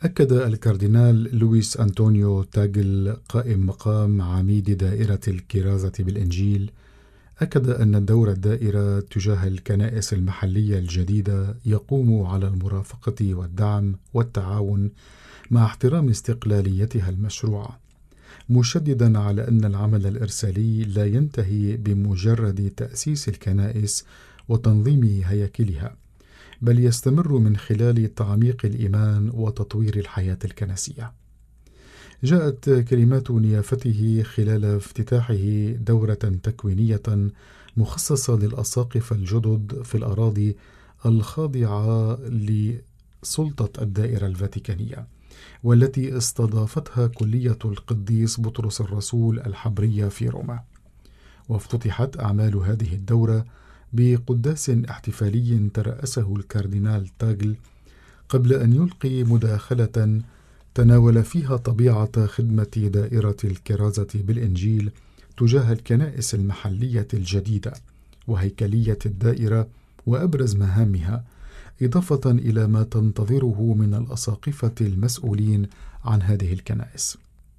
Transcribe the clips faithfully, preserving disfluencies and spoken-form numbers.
أكد الكاردينال لويس أنطونيو تاغل قائم مقام عميد دائرة الكرازة بالإنجيل أكد أن الدور الدائرة تجاه الكنائس المحلية الجديدة يقوم على المرافقة والدعم والتعاون مع احترام استقلاليتها المشروعة، مشددا على أن العمل الإرسالي لا ينتهي بمجرد تأسيس الكنائس وتنظيم هياكلها، بل يستمر من خلال تعميق الإيمان وتطوير الحياة الكنسية. جاءت كلمات نيافته خلال افتتاحه دورة تكوينية مخصصة للأساقفة الجدد في الأراضي الخاضعة لسلطة الدائرة الفاتيكانية، والتي استضافتها كلية القديس بطرس الرسول الحبرية في روما. وافتتحت أعمال هذه الدورة بقداس احتفالي ترأسه الكاردينال تاغل قبل أن يلقي مداخلة تناول فيها طبيعة خدمة دائرة الكرازة بالإنجيل تجاه الكنائس المحلية الجديدة وهيكلية الدائرة وأبرز مهامها، إضافة إلى ما تنتظره من الأساقفة المسؤولين عن هذه الكنائس.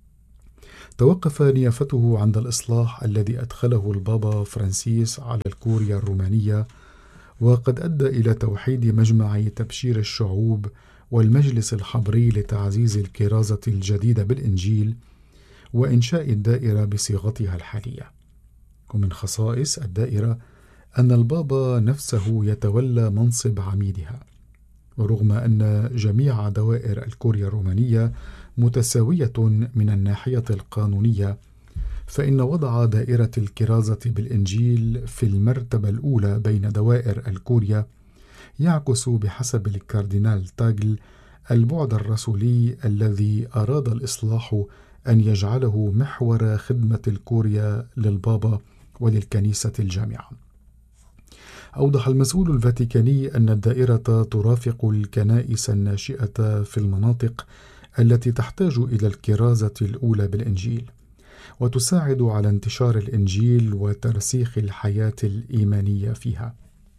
توقف نيافته عند الإصلاح الذي أدخله البابا فرانسيس على الكوريا الرومانية، وقد أدى إلى توحيد مجمع تبشير الشعوب والمجلس الحبري لتعزيز الكرازة الجديدة بالإنجيل وإنشاء الدائرة بصيغتها الحالية. ومن خصائص الدائرة أن البابا نفسه يتولى منصب عميدها، ورغم أن جميع دوائر الكوريا الرومانية متساوية من الناحية القانونية، فإن وضع دائرة الكرازة بالإنجيل في المرتبة الأولى بين دوائر الكوريا يعكس بحسب الكاردينال تاغل البعد الرسولي الذي أراد الإصلاح أن يجعله محور خدمة الكوريا للبابا وللكنيسة الجامعة. أوضح المسؤول الفاتيكاني أن الدائرة ترافق الكنائس الناشئة في المناطق التي تحتاج إلى الكرازة الأولى بالإنجيل، وتساعد على انتشار الإنجيل وترسيخ الحياة الإيمانية فيها.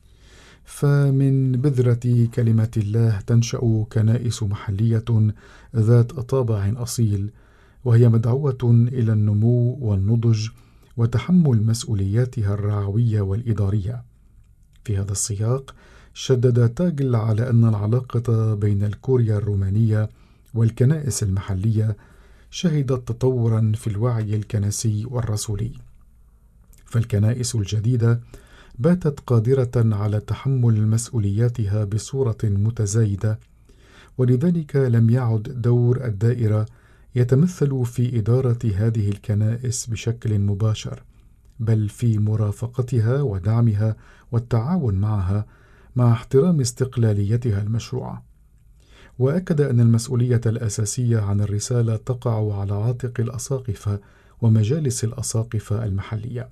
فمن بذرة كلمة الله تنشأ كنائس محلية ذات طابع أصيل، وهي مدعوة إلى النمو والنضج وتحمل مسؤولياتها الرعوية والإدارية. في هذا السياق شدد تاغل على أن العلاقة بين الكوريا الرومانية والكنائس المحلية شهدت تطورا في الوعي الكنسي والرسولي، فالكنائس الجديدة باتت قادرة على تحمل مسؤولياتها بصورة متزايدة، ولذلك لم يعد دور الدائرة يتمثل في إدارة هذه الكنائس بشكل مباشر، بل في مرافقتها ودعمها والتعاون معها مع احترام استقلاليتها المشروعة. وأكد أن المسؤولية الأساسية عن الرسالة تقع على عاتق الأساقفة ومجالس الأساقفة المحلية.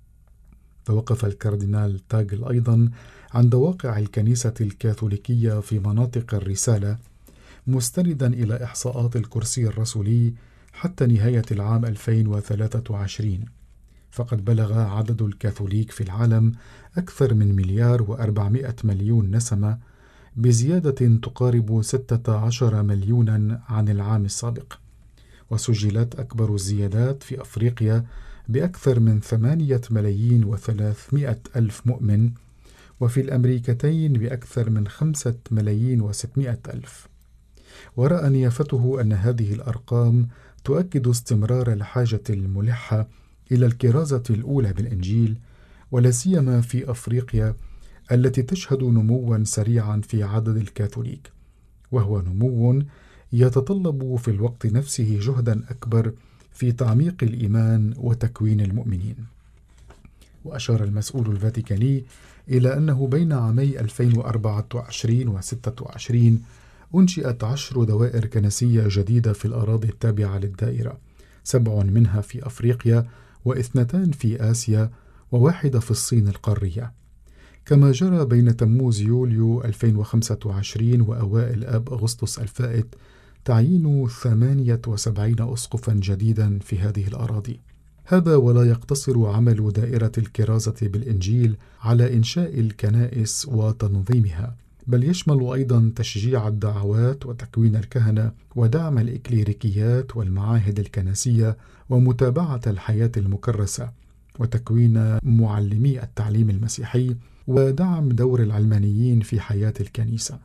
توقف الكاردينال تاغل أيضا عند واقع الكنيسة الكاثوليكية في مناطق الرسالة، مستندا إلى إحصاءات الكرسي الرسولي حتى نهاية العام ألفين وثلاثة وعشرين، فقد بلغ عدد الكاثوليك في العالم أكثر من مليار وأربعمائة مليون نسمة، بزيادة تقارب ستة عشر مليونا عن العام السابق. وسجلت أكبر الزيادات في أفريقيا بأكثر من ثمانية ملايين وثلاثمائة ألف مؤمن، وفي الأمريكتين بأكثر من خمسة ملايين وستمائة ألف. ورأى نيافته أن هذه الأرقام تؤكد استمرار الحاجة الملحة إلى الكرازة الأولى بالإنجيل، ولا سيما في أفريقيا التي تشهد نموا سريعا في عدد الكاثوليك، وهو نمو يتطلب في الوقت نفسه جهدا أكبر في تعميق الإيمان وتكوين المؤمنين. وأشار المسؤول الفاتيكاني إلى أنه بين عامي ألفين وأربعة وعشرين وستة وعشرين أنشئت عشر دوائر كنسية جديدة في الأراضي التابعة للدائرة، سبع منها في أفريقيا واثنتان في آسيا وواحدة في الصين القارية. كما جرى بين تموز يوليو ألفين وخمسة وعشرين وأوائل آب أغسطس الفائت تعيين ثمانية وسبعين أسقفا جديدا في هذه الأراضي. هذا ولا يقتصر عمل دائرة الكرازة بالإنجيل على إنشاء الكنائس وتنظيمها، بل يشمل أيضا تشجيع الدعوات وتكوين الكهنة ودعم الإكليريكيات والمعاهد الكنسية ومتابعة الحياة المكرسة وتكوين معلمي التعليم المسيحي ودعم دور العلمانيين في حياة الكنيسة.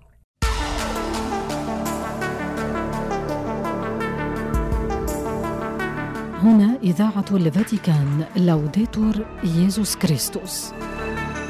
هنا إذاعة الفاتيكان، لوديتور ييسوس كريستوس.